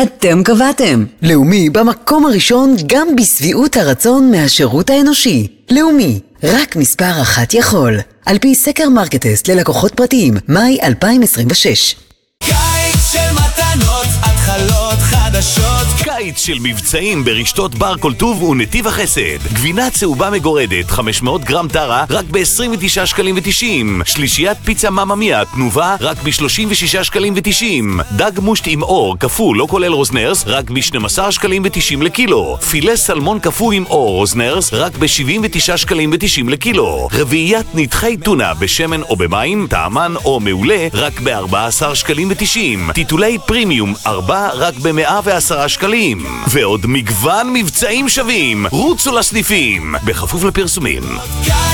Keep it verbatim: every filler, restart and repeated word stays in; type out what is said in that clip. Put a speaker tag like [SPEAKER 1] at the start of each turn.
[SPEAKER 1] אתם קבעתם. לאומי במקום הראשון גם בסביעות הרצון מהשירות האנושי. לאומי, רק מספר אחת יכול. על פי סקר מרקטסט ללקוחות פרטיים, מאי אלפיים עשרים ושש.
[SPEAKER 2] קיץ של מתנות, התחלות חדשות.
[SPEAKER 3] קיץ של מבצעים ברשתות בר כל טוב ונתיב החסד. גבינה צהובה מגורדת חמש מאות גרם טרה רק ב-עשרים ותשעה שקלים ותשעים. שלישיית פיצה מממיה תנובה רק ב-שלושים ושישה שקלים ותשעים. דג מושט עם אור כפול לא כולל רוזנרס רק ב-שנים עשר שקלים ותשעים לקילו. פילה סלמון כפול עם אור רוזנרס רק ב-שבעים ותשעה שקלים ותשעים לקילו. רביעיית נתחי טונה בשמן או במים, טעמן או מעולה רק ב-ארבעה עשר שקלים ותשעים. טיטולי פרימיום ארבע רק ב-מאה ועשרה שקלים. ועוד מגוון מבצעים שווים. רוצו לסניפים בכפוף לפרסומים.